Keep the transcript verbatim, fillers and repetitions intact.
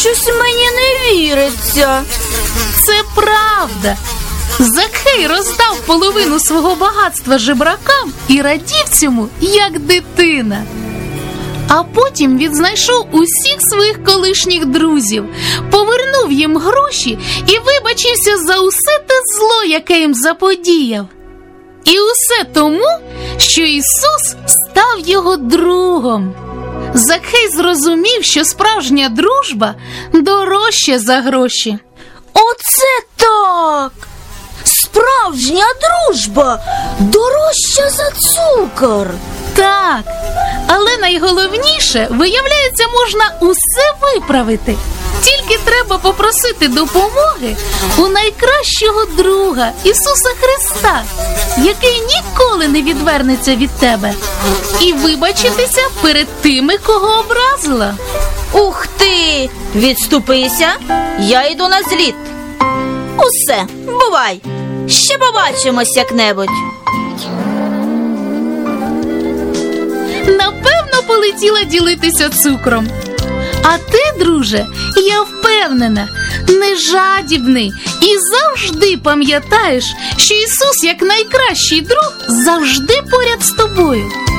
Щось мені не віриться. Це правда. Закхей роздав половину свого багатства жебракам і радів цьому, як дитина. А потім він знайшов усіх своїх колишніх друзів, повернув їм гроші і вибачився за усе те зло, яке їм заподіяв. І усе тому, що Ісус став його другом. Закхей зрозумів, що справжня дружба дорожча за гроші. Оце так! Справжня дружба дорожча за цукор. Так, але найголовніше, виявляється, можна усе виправити. Тільки треба попросити допомоги у найкращого друга Ісуса Христа, який ніколи не відвернеться від тебе, і вибачитися перед тими, кого образила. Ух ти! Відступися, я йду на зліт. Усе, бувай. Ще побачимось як-небудь. Напевно, полетіла ділитися цукром. А ти, друже, я впевнена, не жадібний і завжди пам'ятаєш, що Ісус, як найкращий друг, завжди поряд з тобою.